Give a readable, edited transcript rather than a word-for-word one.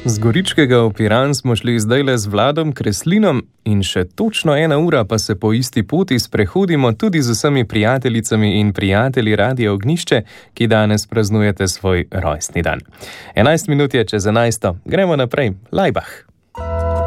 Z Goričkega v Piran smo šli zdajle z Vladom Kreslinom in še točno 1 ura pa se po isti poti sprehodimo tudi z vsemi prijateljicami in prijatelji Radia Ognjišče, ki danes praznujete svoj rojstni dan. 11 minut je čez 11. Gremo naprej. Lajbah.